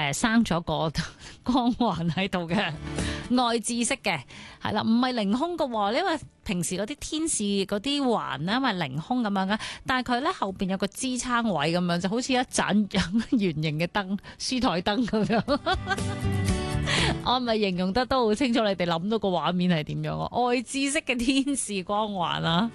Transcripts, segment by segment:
生咗個光環喺度嘅，愛知識嘅，係啦，唔係凌空嘅喎，因為平時嗰啲天使嗰啲環咧，咪凌空咁樣嘅，但係佢咧後邊有個支撐位咁樣，就好似一盞圓形嘅燈，書台燈咁樣。我咪形容得都好清楚，你哋諗到個畫面係點樣啊？愛知識嘅天使光環啊！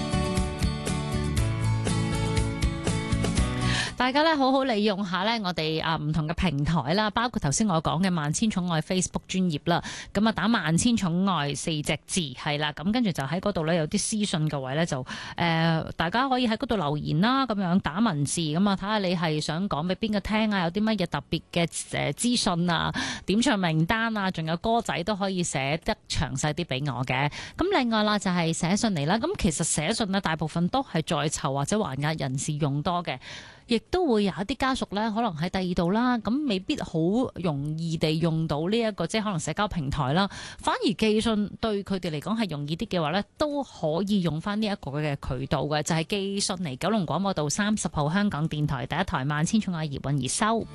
大家咧好好利用下咧，我哋唔同嘅平台啦，包括頭先我講嘅萬千寵愛 Facebook 專頁啦，咁啊打萬千寵愛4隻字係啦，咁跟住就喺嗰度咧有啲私信嘅位咧就大家可以喺嗰度留言啦，咁樣打文字咁啊，睇下你係想講俾邊個聽啊，有啲乜嘢特別嘅資訊啊、點唱名單啊，仲有歌仔都可以寫得詳細啲俾我嘅。咁另外啦就係寫信嚟啦，咁其實寫信呢，大部分都係在囚或者還押人士用多嘅。亦都會有一啲家屬咧，可能喺第二度啦，咁未必好容易地用到呢一個即係可能社交平台啦。反而寄信對佢哋嚟講係容易啲嘅話咧，都可以用翻呢一個嘅渠道嘅，就係寄信嚟九龍廣播道30號香港電台第一台萬千寵愛葉韻儀收。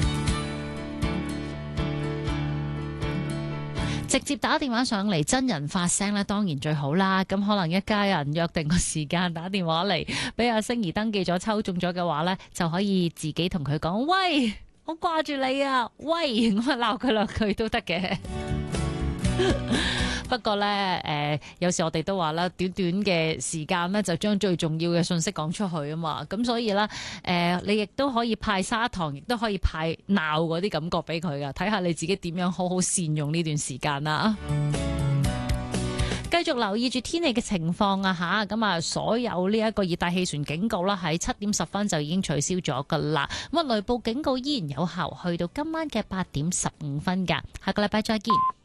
直接打電話上嚟真人發聲咧，當然最好啦。咁可能一家人約定個時間打電話嚟，俾阿星兒登記咗抽中咗嘅話呢，就可以自己同佢講：喂，我掛住你啊！喂，我鬧佢兩句都得嘅。不過呢，有時我哋都話啦，短短嘅時間呢，就將最重要嘅信息講出去啊嘛。咁所以呢，你亦都可以派砂糖，亦都可以派鬧嗰啲感覺俾佢噶。睇下你自己點樣好好善用呢段時間啦。繼續留意住天氣嘅情況啊吓，咁啊所有呢一個熱帶氣旋警告啦，喺7點10分就已經取消咗噶啦。咁啊雷暴警告依然有效，去到今晚嘅8點15分噶。下個禮拜再見。